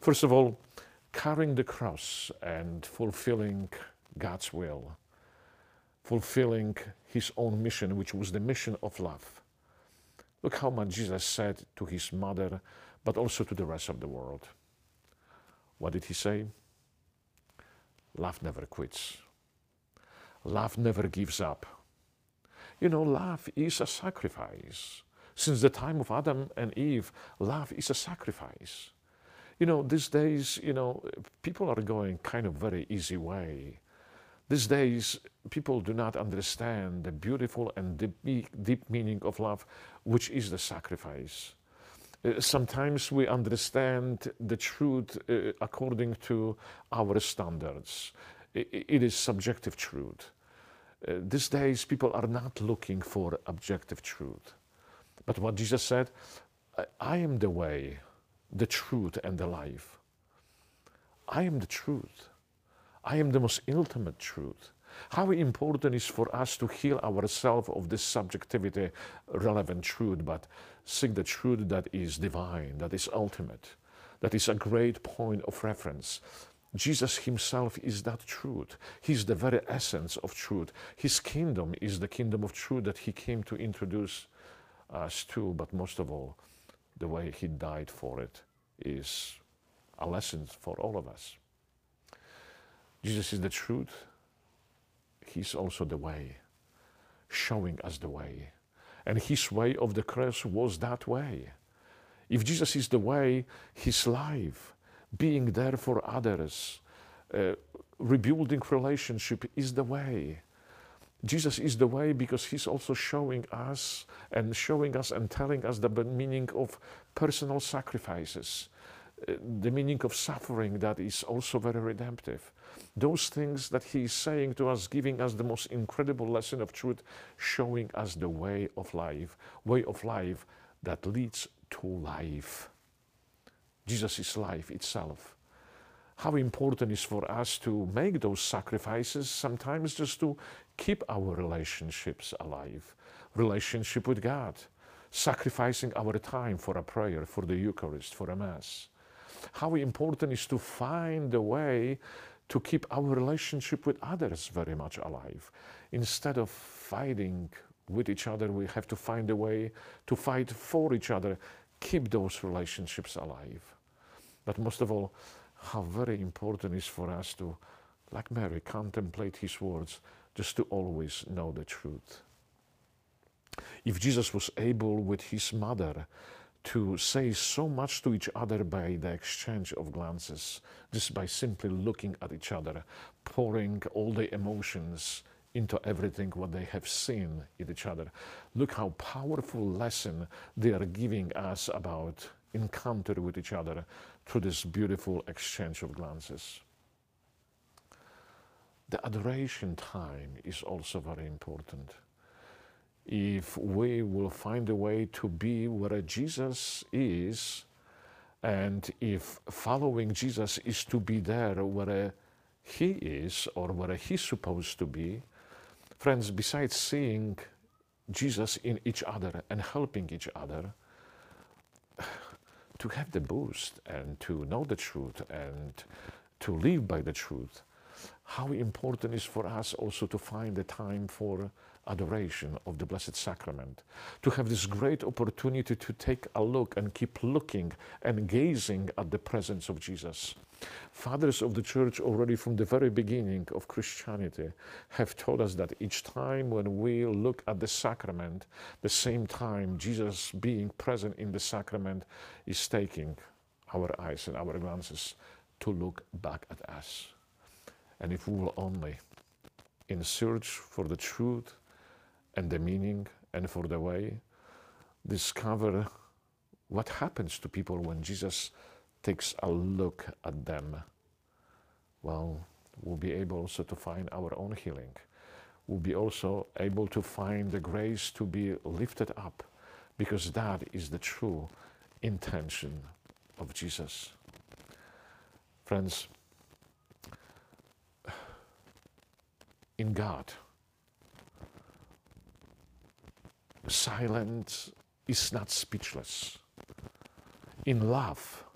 First of all, carrying the cross and fulfilling God's will, fulfilling his own mission, which was the mission of love. Look how much Jesus said to his mother, but also to the rest of the world. What did he say? Love never quits. Love never gives up. You know, love is a sacrifice. Since the time of Adam and Eve, love is a sacrifice. You know, these days, people are going kind of very easy way. These days, people do not understand the beautiful and deep meaning of love, which is the sacrifice. Sometimes we understand the truth according to our standards. It is subjective truth. These days, people are not looking for objective truth. But what Jesus said, I am the way, the truth, and the life. I am the truth. I am the most ultimate truth. How important is for us to heal ourselves of this subjectivity, relevant truth, but seek the truth that is divine, that is ultimate, that is a great point of reference. Jesus himself is that truth. He's the very essence of truth. His kingdom is the kingdom of truth that he came to introduce us to, but most of all, the way he died for it is a lesson for all of us. Jesus is the truth. He's also the way, showing us the way. And his way of the cross was that way. If Jesus is the way, his life, being there for others, rebuilding relationship is the way. Jesus is the way because he's also showing us and telling us the meaning of personal sacrifices, the meaning of suffering that is also very redemptive. Those things that he is saying to us, giving us the most incredible lesson of truth, showing us the way of life that leads to life. Jesus is life itself. How important it is for us to make those sacrifices, sometimes just to keep our relationships alive. Relationship with God, sacrificing our time for a prayer, for the Eucharist, for a Mass. How important it is to find a way to keep our relationship with others very much alive. Instead of fighting with each other, we have to find a way to fight for each other, keep those relationships alive. But most of all, how very important it is for us to, like Mary, contemplate his words, just to always know the truth. If Jesus was able with his mother to say so much to each other by the exchange of glances, just by simply looking at each other, pouring all the emotions into everything what they have seen in each other. Look how powerful lesson they are giving us about encounter with each other through this beautiful exchange of glances. The adoration time is also very important. If we will find a way to be where Jesus is, and if following Jesus is to be there where he is or where he's supposed to be, friends, besides seeing Jesus in each other and helping each other, to have the boost and to know the truth and to live by the truth, how important it is for us also to find the time for adoration of the Blessed Sacrament, to have this great opportunity to take a look and keep looking and gazing at the presence of Jesus. Fathers of the Church already from the very beginning of Christianity have told us that each time when we look at the sacrament, the same time Jesus being present in the sacrament is taking our eyes and our glances to look back at us. And if we will only, in search for the truth and the meaning and for the way, discover what happens to people when Jesus takes a look at them, well, we'll be able also to find our own healing. We'll be also able to find the grace to be lifted up, because that is the true intention of Jesus. Friends, in God, silence is not speechless. In love,